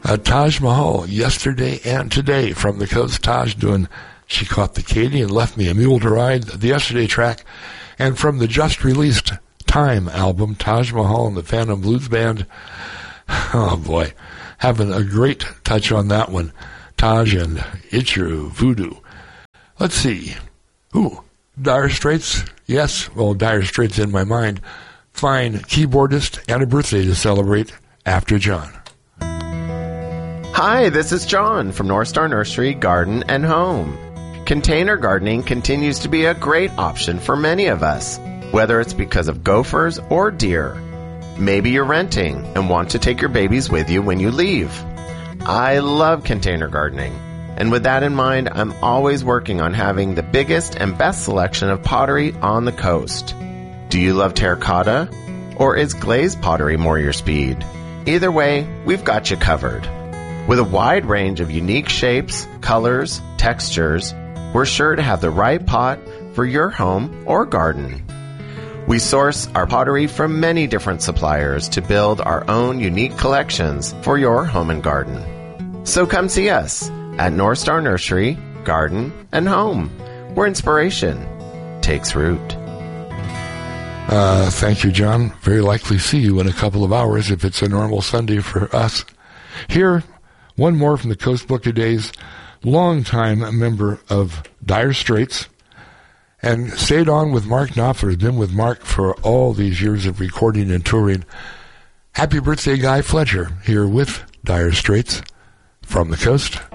Taj Mahal, yesterday and today from the coast. Taj doing She Caught the Katy and Left Me a Mule to Ride, the yesterday track. And from the just released Time album, Taj Mahal and the Phantom Blues Band. Oh boy, having a great touch on that one. Taj and It's Your Voodoo. Let's see. Ooh, Dire Straits. Yes, well, Dire Straits in my mind. Fine keyboardist and a birthday to celebrate after John. Hi, this is John from North Star Nursery Garden and Home. Container gardening continues to be a great option for many of us, whether it's because of gophers or deer. Maybe you're renting and want to take your babies with you when you leave. I love container gardening, and with that in mind, I'm always working on having the biggest and best selection of pottery on the coast. Do you love terracotta, or is glazed pottery more your speed? Either way, we've got you covered. With a wide range of unique shapes, colors, textures, we're sure to have the right pot for your home or garden. We source our pottery from many different suppliers to build our own unique collections for your home and garden. So come see us at North Star Nursery, Garden, and Home, where inspiration takes root. Thank you, John. Very likely see you in a couple of hours if it's a normal Sunday for us. Here, one more from the Coast Book of Days, longtime member of Dire Straits, and stayed on with Mark Knopfler, has been with Mark for all these years of recording and touring. Happy birthday, Guy Fletcher, here with Dire Straits from the coast.